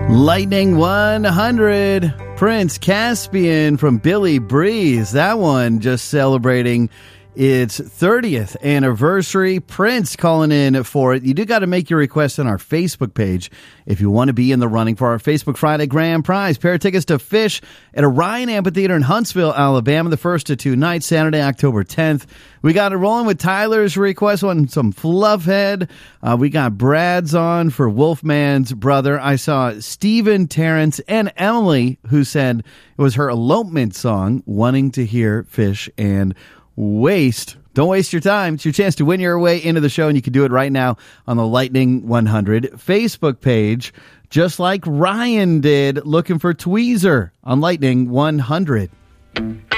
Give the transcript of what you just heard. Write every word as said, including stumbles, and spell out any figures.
Lightning one hundred, Prince Caspian from Billy Breeze. That one just celebrating its thirtieth anniversary. Prince calling in for it. You do got to make your request on our Facebook page if you want to be in the running for our Facebook Friday grand prize. Pair of tickets to Fish at Orion Amphitheater in Huntsville, Alabama, the first of two nights, Saturday, October tenth. We got it rolling with Tyler's request on some Fluffhead. Uh, we got Brad's on for Wolfman's Brother. I saw Stephen, Terrence, and Emily, who said it was her elopement song, wanting to hear Fish and Waste. Don't waste your time. It's your chance to win your way into the show, and you can do it right now on the Lightning one hundred Facebook page, just like Ryan did, looking for Tweezer on Lightning one hundred.